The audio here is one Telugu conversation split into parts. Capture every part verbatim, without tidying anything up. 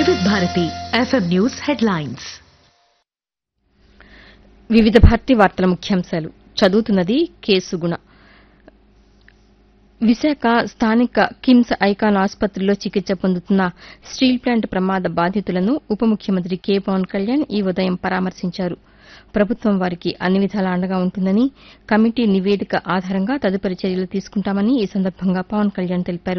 వివిధ భారతి ఎఫ్ఎం న్యూస్ హెడ్లైన్స్. వివిధ భారతి వార్తల ముఖ్యాంశాలు చదువుతున్నది కేసుగుణ. విశాఖ స్థానిక కిమ్స్ ఐకాన్ ఆసుపత్రిలో చికిత్స పొందుతున్న స్టీల్ ప్లాంట్ ప్రమాద బాధితులను ఉప ముఖ్యమంత్రి కె పవన్ కళ్యాణ్ ఈ ఉదయం పరామర్శించారు. ప్రభుత్వం వారికి అన్ని విధాలా అండగా ఉంటుందని, కమిటీ నివేదిక ఆధారంగా తదుపరి చర్యలు తీసుకుంటామని ఈ సందర్భంగా పవన్ కళ్యాణ్ తెలిపారు.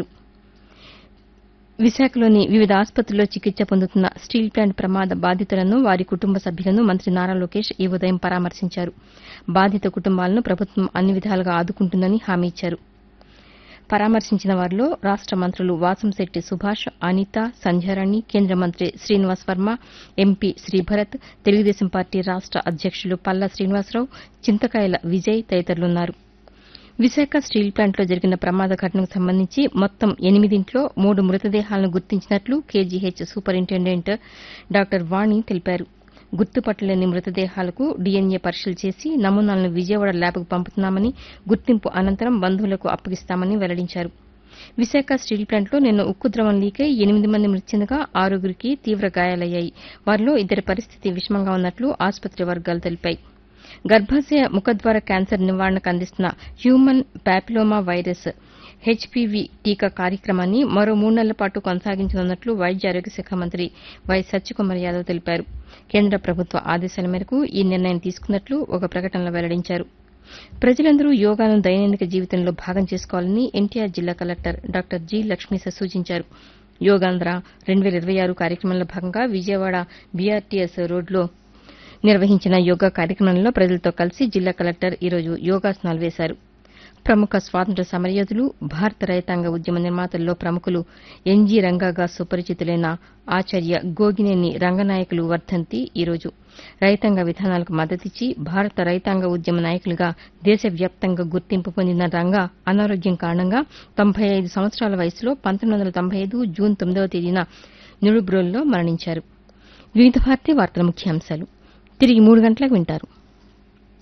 విశాఖలోని వివిధ ఆసుపత్రుల్లో చికిత్స పొందుతున్న స్టీల్ ప్లాంట్ ప్రమాద బాధితులను, వారి కుటుంబ సభ్యులను మంత్రి నారా లోకేష్ ఈ ఉదయం పరామర్శించారు. బాధిత కుటుంబాలను ప్రభుత్వం అన్ని విధాలుగా ఆదుకుంటుందని హామీ ఇచ్చారు. పరామర్శించిన వారిలో రాష్ట మంత్రులు వాసంశెట్టి సుభాష్, అనిత, సంధ్యారాణి, కేంద్ర మంత్రి శ్రీనివాస్ వర్మ, ఎంపీ శ్రీభరత్, తెలుగుదేశం పార్టీ రాష్ట అధ్యక్షులు పల్లా శ్రీనివాసరావు, చింతకాయల విజయ్ తదితరులున్నారు. విశాఖ స్టీల్ ప్లాంట్లో జరిగిన ప్రమాద ఘటనకు సంబంధించి మొత్తం ఎనిమిదింట్లో మూడు మృతదేహాలను గుర్తించినట్లు కేజీహెచ్ సూపరింటెండెంట్ డాక్టర్ వాణి తెలిపారు. గుర్తుపట్టలేని మృతదేహాలకు డీఎన్ఏ పరీక్షలు చేసి నమూనాలను విజయవాడ ల్యాబ్కు పంపుతున్నామని, గుర్తింపు అనంతరం బంధువులకు అప్పగిస్తామని వెల్లడించారు. విశాఖ స్టీల్ ప్లాంట్లో నిన్న ఉక్కు ద్రవం లీకై ఎనిమిది మంది మృతి చెందగా ఆరుగురికి తీవ్ర గాయాలయ్యాయి. వారిలో ఇద్దరి పరిస్థితి విషమంగా ఉన్నట్లు ఆసుపత్రి వర్గాలు తెలిపాయి. గర్భాశయ ముఖద్వార క్యాన్సర్ నివారణకు అందిస్తున్న హ్యూమన్ ప్యాపిలోమా వైరస్ హెచ్పీవీ టీకా కార్యక్రమాన్ని మరో మూడు నెలల పాటు కొనసాగించనున్నట్లు వైద్య ఆరోగ్య శాఖ మంత్రి వై సత్యకుమార్ యాదవ్ తెలిపారు. కేంద్ర ప్రభుత్వ ఆదేశాల మేరకు ఈ నిర్ణయం తీసుకున్నట్లు ఒక ప్రకటనలో వెల్లడించారు. ప్రజలందరూ యోగాను దైనందిక జీవితంలో భాగం చేసుకోవాలని ఎన్టీఆర్ జిల్లా కలెక్టర్ డాక్టర్ జి లక్ష్మీశ సూచించారు. యోగాంధ్ర రెండు వేల ఇరవై ఆరు కార్యక్రమంలో భాగంగా విజయవాడ బీఆర్టీఎస్ రోడ్లో నిర్వహించిన యోగా కార్యక్రమంలో ప్రజలతో కలిసి జిల్లా కలెక్టర్ ఈరోజు యోగాసనాలు వేశారు. ప్రముఖ స్వాతంత్ర్య సమరయోధులు, భారత రైతాంగ ఉద్యమ నిర్మాతల్లో ప్రముఖులు ఎన్జీ రంగాగా సుపరిచితులైన ఆచార్య గోగినేని రంగనాయకులు వర్ధంతి ఈరోజు. రైతాంగ విధానాలకు మద్దతిచ్చి భారత రైతాంగ ఉద్యమ నాయకులుగా దేశవ్యాప్తంగా గుర్తింపు పొందిన రంగా అనారోగ్యం కారణంగా తొంభై ఐదు సంవత్సరాల వయసులో పంతొమ్మిది వందల తొంభై ఐదు జూన్ తొమ్మిదవ తేదీన నిడుబ్రోలులో మరణించారు. వివిధ భారతి వార్తల ముఖ్యాంశాలు తిరిగి మూడు గంటలకు వింటారు.